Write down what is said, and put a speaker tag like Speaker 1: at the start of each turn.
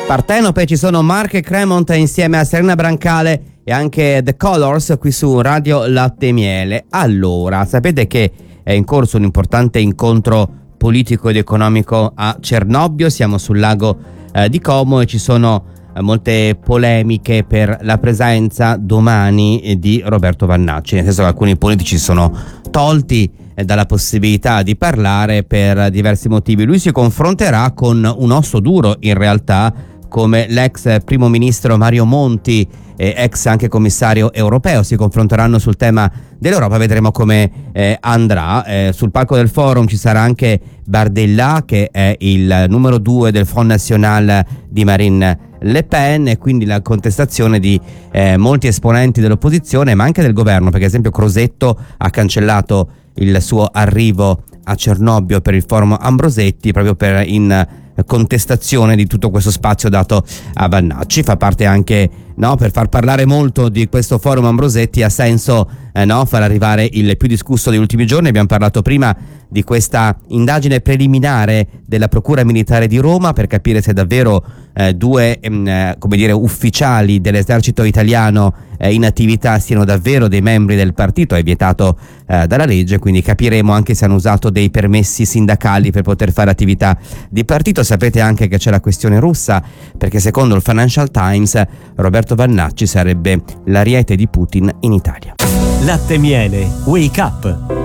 Speaker 1: Partenope, ci sono Mark e Cremont insieme a Serena Brancale e anche The Colors qui su Radio Latte e Miele. Allora, sapete che è in corso un importante incontro politico ed economico a Cernobbio, siamo sul lago di Como e ci sono molte polemiche per la presenza domani di Roberto Vannacci, nel senso che alcuni politici sono tolti dalla possibilità di parlare per diversi motivi. Lui si confronterà con un osso duro in realtà, come l'ex primo ministro Mario Monti, ex anche commissario europeo, si confronteranno sul tema dell'Europa, vedremo come andrà. Sul palco del forum ci sarà anche Bardella, che è il numero 2 del Front National di Marine Le Pen, e quindi la contestazione di molti esponenti dell'opposizione ma anche del governo, perché ad esempio Crosetto ha cancellato il suo arrivo a Cernobbio per il forum Ambrosetti proprio in contestazione di tutto questo spazio dato a Vannacci. Fa parte anche, per far parlare molto di questo forum Ambrosetti ha senso far arrivare il più discusso degli ultimi giorni. Abbiamo parlato prima di questa indagine preliminare della Procura Militare di Roma per capire se davvero due ufficiali dell'esercito italiano in attività siano davvero dei membri del partito, è vietato dalla legge, quindi capiremo anche se hanno usato dei permessi sindacali per poter fare attività di partito. Sapete anche che c'è la questione russa, perché secondo il Financial Times Roberto Vannacci sarebbe l'ariete di Putin in Italia.
Speaker 2: Latte e Miele, Wake Up.